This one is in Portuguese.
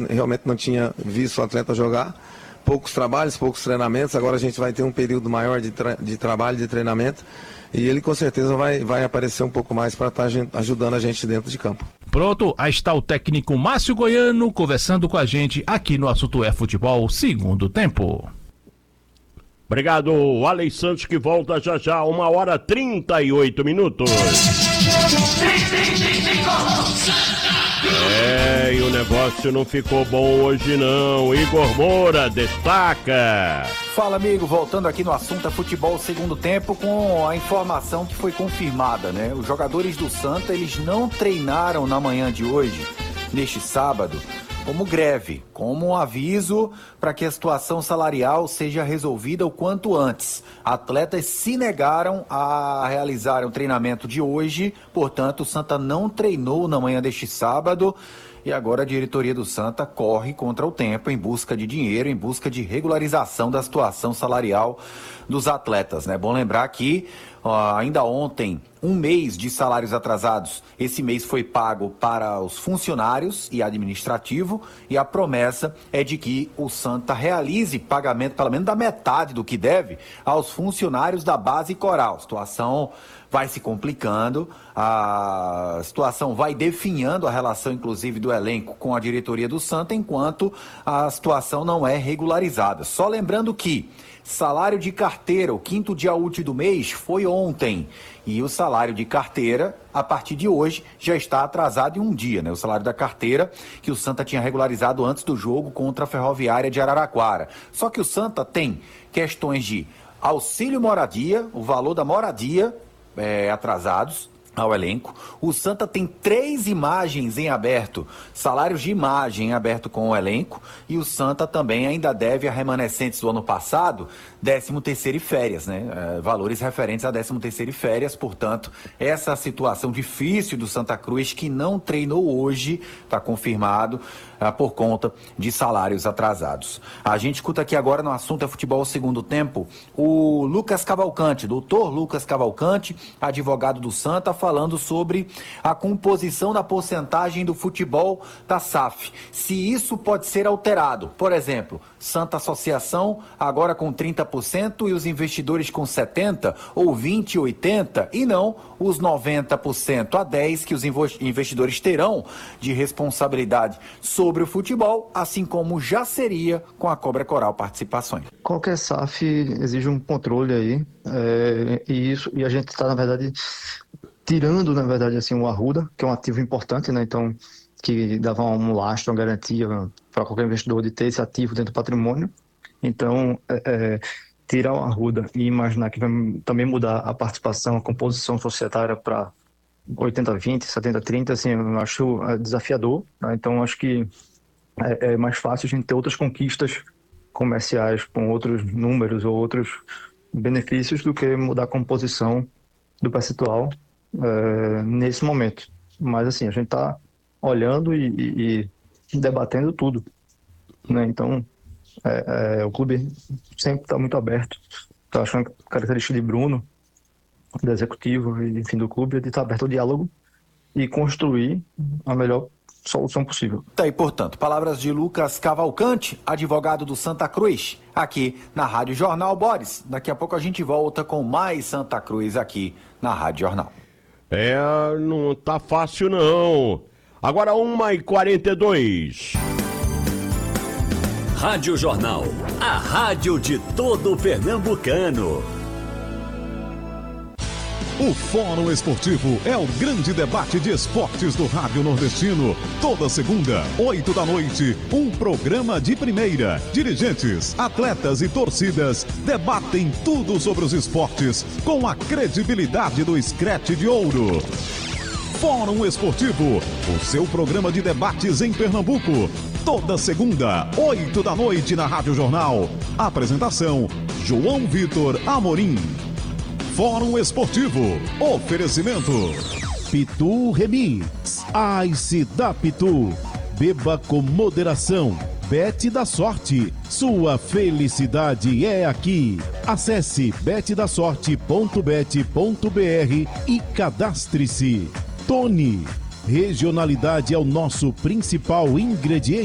realmente não tinha visto o atleta jogar. Poucos trabalhos, poucos treinamentos, agora a gente vai ter um período maior de trabalho, de treinamento, e ele com certeza vai aparecer um pouco mais para estar ajudando a gente dentro de campo. Pronto, aí está o técnico Márcio Goiano conversando com a gente aqui no Assunto é Futebol, segundo tempo. Obrigado, Alex Santos, que volta já já, 1h38. E o negócio não ficou bom hoje não. Igor Moura destaca. Fala, amigo, voltando aqui no Assunto é Futebol, segundo tempo, com a informação que foi confirmada, né? Os jogadores do Santa, eles não treinaram na manhã de hoje, neste sábado, como greve, como um aviso para que a situação salarial seja resolvida o quanto antes. Atletas se negaram a realizar o treinamento de hoje, portanto, o Santa não treinou na manhã deste sábado. E agora a diretoria do Santa corre contra o tempo em busca de dinheiro, em busca de regularização da situação salarial dos atletas, né? Bom lembrar que ainda ontem, um mês de salários atrasados, esse mês foi pago para os funcionários e administrativo, e a promessa é de que o Santa realize pagamento pelo menos da metade do que deve aos funcionários da base coral. A situação vai se complicando, a situação vai definhando a relação, inclusive, do elenco com a diretoria do Santa, enquanto a situação não é regularizada. Só lembrando que salário de carteira, o 5º dia útil do mês, foi ontem. E o salário de carteira, a partir de hoje, já está atrasado em um dia, né? O salário da carteira que o Santa tinha regularizado antes do jogo contra a Ferroviária de Araraquara. Só que o Santa tem questões de auxílio moradia, o valor da moradia atrasados ao elenco. O Santa tem 3 imagens em aberto, salários de imagem em aberto com o elenco, e o Santa também ainda deve a remanescentes do ano passado, 13º e férias, né? Valores referentes a 13º e férias. Portanto, essa situação difícil do Santa Cruz, que não treinou hoje, está confirmado, por conta de salários atrasados. A gente escuta aqui agora no Assunto é Futebol, segundo tempo, o Lucas Cavalcante, doutor Lucas Cavalcante, advogado do Santa, falando sobre a composição da porcentagem do futebol da SAF. Se isso pode ser alterado, por exemplo, Santa Associação agora com 30% e os investidores com 70%, ou 20% e 80%, e não os 90% a 10% que os investidores terão de responsabilidade sobre o futebol, assim como já seria com a Cobra Coral Participações. Qualquer SAF exige um controle aí, e a gente está, na verdade, tirando, na verdade, assim, o Arruda, que é um ativo importante, né? Então, que dava um lastro, uma garantia para qualquer investidor de ter esse ativo dentro do patrimônio. Então, tirar o Arruda e imaginar que vai também mudar a participação, a composição societária para 80-20, 70-30, assim, eu acho desafiador, né? Então, acho que é mais fácil a gente ter outras conquistas comerciais com outros números ou outros benefícios do que mudar a composição do percentual nesse momento. Mas, assim, a gente está olhando e debatendo tudo, né? Então, o clube sempre está muito aberto. Estou achando que a característica de Bruno, do executivo e, enfim, do clube, é de estar aberto ao diálogo e construir a melhor solução possível. Tá aí, portanto, palavras de Lucas Cavalcante, advogado do Santa Cruz, aqui na Rádio Jornal. Boris, daqui a pouco a gente volta com mais Santa Cruz aqui na Rádio Jornal. Não tá fácil não. Agora 1h42. Rádio Jornal, a rádio de todo pernambucano. O Fórum Esportivo é o grande debate de esportes do Rádio Nordestino. Toda segunda, 8 da noite, um programa de primeira. Dirigentes, atletas e torcidas debatem tudo sobre os esportes com a credibilidade do Scratch de Ouro. Fórum Esportivo, o seu programa de debates em Pernambuco. Toda segunda, 8 da noite na Rádio Jornal. Apresentação, João Vitor Amorim. Fórum Esportivo. Oferecimento. Pitu Remix. Ice da Pitu. Beba com moderação. Bet da Sorte. Sua felicidade é aqui. Acesse betdasorte.bet.br e cadastre-se. Tony. Regionalidade é o nosso principal ingrediente.